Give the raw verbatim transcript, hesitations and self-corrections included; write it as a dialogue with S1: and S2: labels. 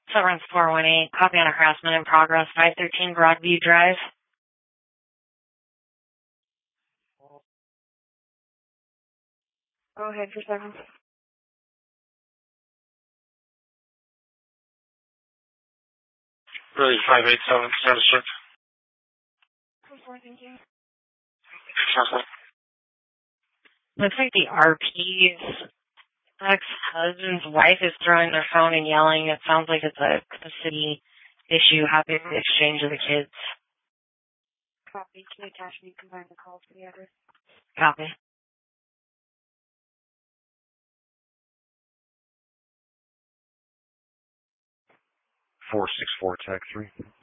S1: Severance four one eight, copy on a harassment in progress, five thirteen Broadview Drive.
S2: Go ahead for seven.
S3: Really, five eight seven, service check.
S2: four, thank you.
S1: Looks like the R P's ex-husband's wife is throwing their phone and yelling. It sounds like it's a custody issue happening in the exchange of the kids.
S2: Copy. Can you attach me combine the calls to the address?
S1: Copy.
S4: four six four, tag three.